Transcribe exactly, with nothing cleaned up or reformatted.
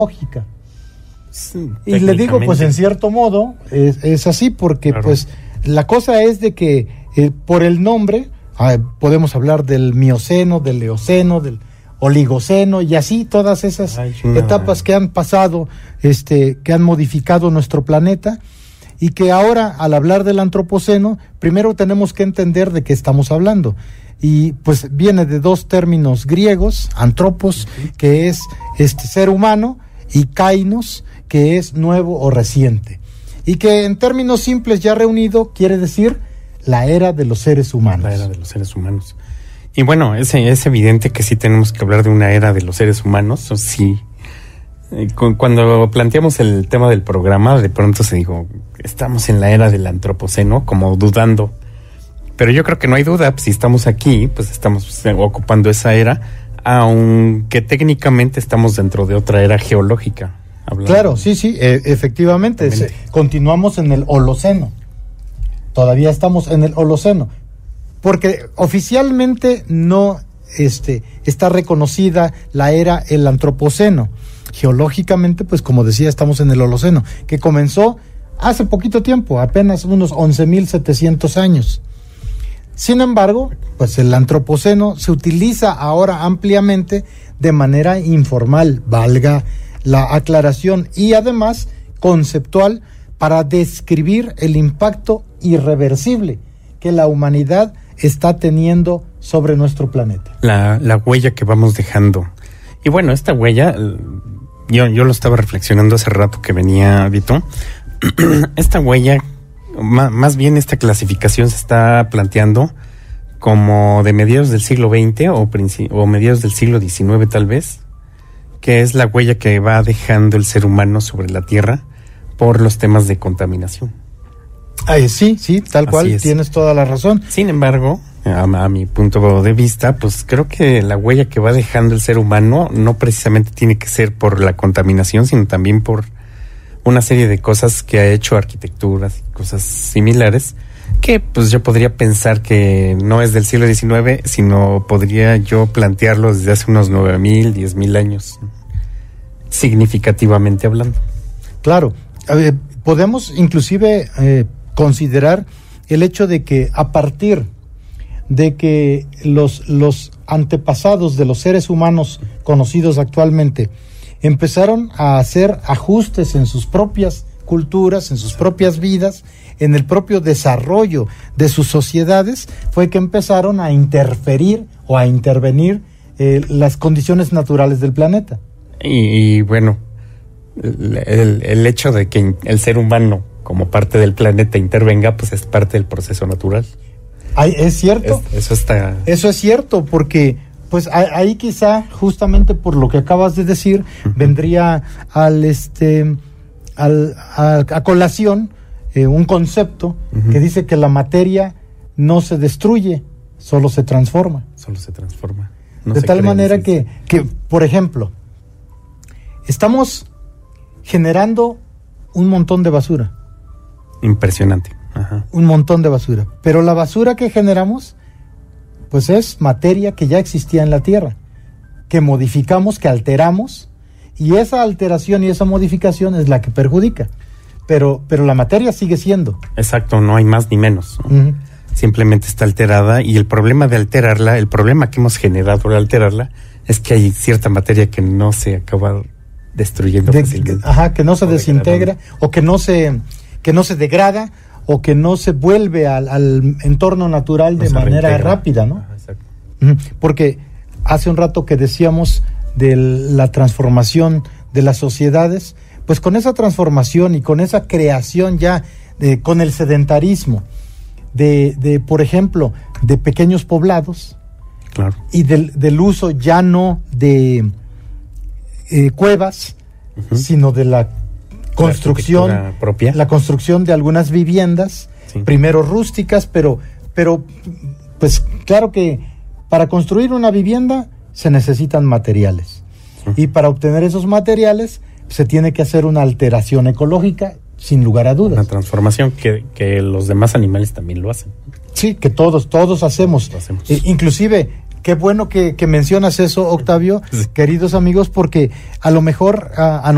lógica. Sí, y le digo, pues en cierto modo es, es así porque claro. Pues la cosa es de que eh, por el nombre ah, podemos hablar del Mioceno, del Eoceno, del Oligoceno y así todas esas Ay, no. etapas que han pasado, este, que han modificado nuestro planeta y que ahora al hablar del Antropoceno primero tenemos que entender de qué estamos hablando. Y pues viene de dos términos griegos, antropos, uh-huh. que es este ser humano, y kainos, que es nuevo o reciente. Y que en términos simples ya reunido quiere decir la era de los seres humanos. La era de los seres humanos. Y bueno, es, es evidente que sí tenemos que hablar de una era de los seres humanos, o sí. Cuando planteamos el tema del programa, de pronto se dijo, estamos en la era del Antropoceno, como dudando. Pero yo creo que no hay duda, pues, si estamos aquí, pues estamos ocupando esa era, aunque técnicamente estamos dentro de otra era geológica. Claro, sí, sí, e- efectivamente, se, continuamos en el Holoceno, todavía estamos en el Holoceno, porque oficialmente no este, está reconocida la era el Antropoceno, geológicamente, pues como decía, estamos en el Holoceno, que comenzó hace poquito tiempo, apenas unos once mil setecientos años. Sin embargo, pues el Antropoceno se utiliza ahora ampliamente de manera informal, valga la aclaración, y además conceptual para describir el impacto irreversible que la humanidad está teniendo sobre nuestro planeta. La, la huella que vamos dejando. Y bueno, esta huella, yo, yo lo estaba reflexionando hace rato que venía, Vito, esta huella... Más bien esta clasificación se está planteando como de mediados del siglo veinte o, princi- o mediados del siglo diecinueve tal vez, que es la huella que va dejando el ser humano sobre la Tierra por los temas de contaminación. Ay, sí, sí, tal Así cual, es. Tienes toda la razón. Sin embargo, a, a mi punto de vista, pues creo que la huella que va dejando el ser humano no precisamente tiene que ser por la contaminación, sino también por una serie de cosas que ha hecho, arquitecturas y cosas similares, que pues yo podría pensar que no es del siglo diecinueve, sino podría yo plantearlo desde hace unos nueve mil, diez mil años, significativamente hablando. Claro, eh, podemos inclusive eh, considerar el hecho de que a partir de que los, los antepasados de los seres humanos conocidos actualmente empezaron a hacer ajustes en sus propias culturas, en sus propias vidas, en el propio desarrollo de sus sociedades, fue que empezaron a interferir o a intervenir eh, las condiciones naturales del planeta. Y, y bueno, el, el, el hecho de que el ser humano como parte del planeta intervenga, pues es parte del proceso natural. Ay, ¿es cierto? Es, eso está... Eso es cierto, porque... Pues ahí quizá, justamente por lo que acabas de decir, uh-huh. vendría al este al, a, a colación eh, un concepto uh-huh. que dice que la materia no se destruye, solo se transforma. Solo se transforma. No de tal manera que, que, por ejemplo, estamos generando un montón de basura. Impresionante. Ajá. Un montón de basura. Pero la basura que generamos, pues es materia que ya existía en la Tierra, que modificamos, que alteramos, y esa alteración y esa modificación es la que perjudica. Pero, pero la materia sigue siendo. Exacto, no hay más ni menos. ¿no? Uh-huh. Simplemente está alterada, y el problema de alterarla, el problema que hemos generado al alterarla, es que hay cierta materia que no se acaba destruyendo de, fácilmente. Ajá, que no se desintegra, o que no se, que no se degrada, o que no se vuelve al, al entorno natural no de manera reintegra. rápida, ¿no? Ajá, exacto. Porque hace un rato que decíamos de la transformación de las sociedades, pues con esa transformación y con esa creación ya, de, con el sedentarismo, de, de por ejemplo, de pequeños poblados, claro. y del, del uso ya no de eh, cuevas, uh-huh. sino de la construcción la propia. La construcción de algunas viviendas, sí. primero rústicas, pero, pero pues claro que para construir una vivienda se necesitan materiales, sí. y para obtener esos materiales se tiene que hacer una alteración ecológica, sin lugar a dudas. Una transformación que, que los demás animales también lo hacen. Sí, que todos, todos hacemos. Lo hacemos. Eh, inclusive, qué bueno que, que mencionas eso, Octavio, sí. queridos amigos, porque a lo mejor a, a